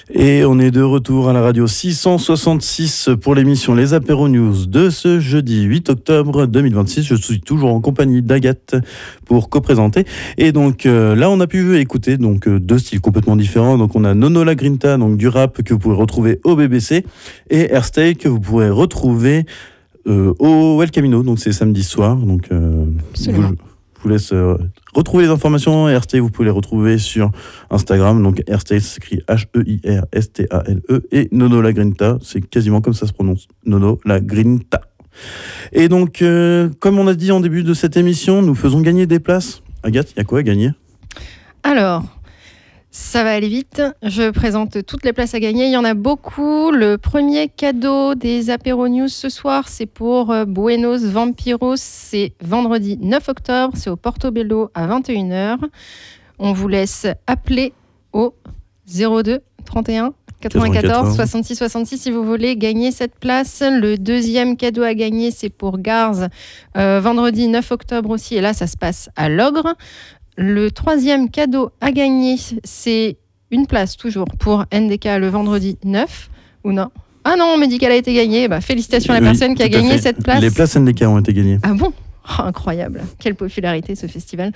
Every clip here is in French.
Et on est de retour à la radio 666 pour l'émission Les Apéros News de ce jeudi 8 octobre 2026. Je suis toujours en compagnie d'Agathe pour co-présenter. Et donc là, on a pu écouter donc deux styles complètement différents. Donc on a Nono La Grinta, donc du rap que vous pouvez retrouver au BBC, et Airstay que vous pourrez retrouver au El Camino. Donc c'est samedi soir. Donc je vous laisse retrouver les informations. Airstay, vous pouvez les retrouver sur Instagram. Donc Airstay s'écrit H-E-I-R-S-T-A-L-E. Et Nono La Grinta, c'est quasiment comme ça se prononce. Nono La Grinta. Et donc, comme on a dit en début de cette émission, nous faisons gagner des places. Agathe, il y a quoi à gagner ? Alors, ça va aller vite. Je présente toutes les places à gagner. Il y en a beaucoup. Le premier cadeau des Apéro News ce soir, c'est pour Buenos Vampiros. C'est vendredi 9 octobre. C'est au Portobello à 21h. On vous laisse appeler au 02 31 94 66 66 si vous voulez gagner cette place. Le deuxième cadeau à gagner, c'est pour Garz, vendredi 9 octobre aussi. Et là, ça se passe à l'Ogre. Le troisième cadeau à gagner, c'est une place toujours pour NDK le vendredi 9. Ou non ? Ah non, on me dit qu'elle a été gagnée. Bah, félicitations à la personne qui a gagné cette place. Les places NDK ont été gagnées. Ah bon ? Oh, incroyable, quelle popularité ce festival.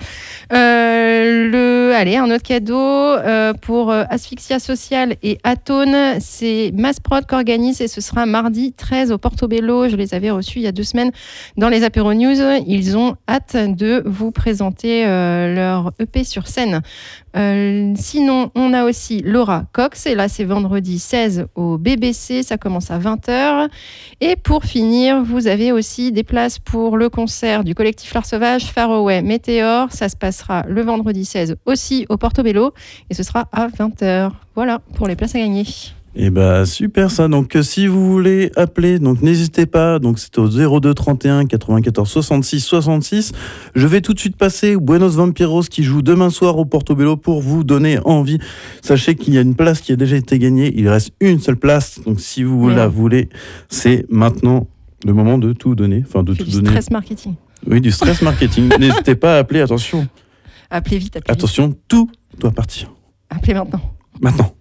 Allez, un autre cadeau pour Asphyxia Sociale et Atone, c'est Massprod qui organise et ce sera mardi 13 au Portobello. Je les avais reçus il y a 2 semaines dans les Apéro News. Ils ont hâte de vous présenter leur EP sur scène. Sinon, on a aussi Laura Cox, et là c'est vendredi 16 au BBC, ça commence à 20h. Et pour finir, vous avez aussi des places pour le concert du collectif L'Art Sauvage, Faraway Météor. Ça se passera le vendredi 16 aussi au Portobello et ce sera à 20h. Voilà pour les places à gagner. Et bah super ça. Donc si vous voulez appeler, donc n'hésitez pas. Donc c'est au 02 31 94 66 66. Je vais tout de suite passer Buenos Vampiros qui joue demain soir au Portobello pour vous donner envie. Sachez qu'il y a une place qui a déjà été gagnée. Il reste une seule place. Donc si vous la voulez, c'est maintenant le moment de tout donner. Enfin de tout donner. Du stress marketing. Oui, du stress marketing. N'hésitez pas à appeler. Attention. Appelez vite. Attention, tout doit partir. Appelez maintenant. Maintenant.